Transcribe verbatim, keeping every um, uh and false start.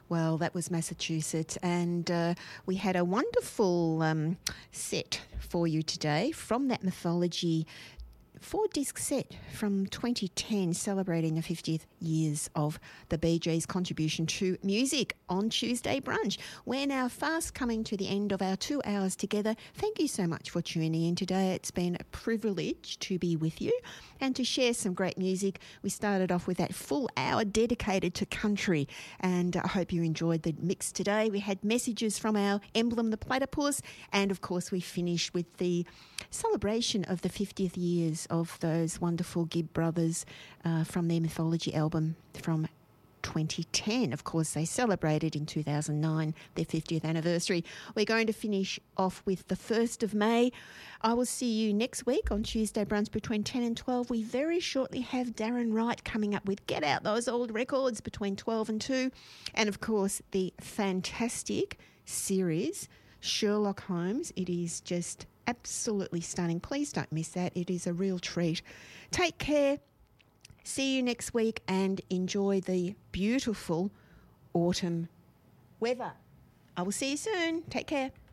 Well, that was Massachusetts, and uh, we had a wonderful um, set for you today from that Mythology four-disc set from twenty ten, celebrating the fiftieth years of the Bee Gees' contribution to music on Tuesday Brunch. We're now fast coming to the end of our two hours together. Thank you so much for tuning in today. It's been a privilege to be with you and to share some great music. We started off with that full hour dedicated to country, and I hope you enjoyed the mix today. We had messages from our emblem, the platypus, and of course we finished with the celebration of the fiftieth years of those wonderful Gibb brothers uh, from their Mythology album from twenty ten. Of course, they celebrated in two thousand nine their fiftieth anniversary. We're going to finish off with the first of May. I will see you next week on Tuesday Brunch between ten and twelve. We very shortly have Darren Wright coming up with Get Out Those Old Records between twelve and two. And of course, the fantastic series Sherlock Holmes. It is just absolutely stunning. Please don't miss that. It is a real treat. Take care. See you next week and enjoy the beautiful autumn weather. I will see you soon. Take care.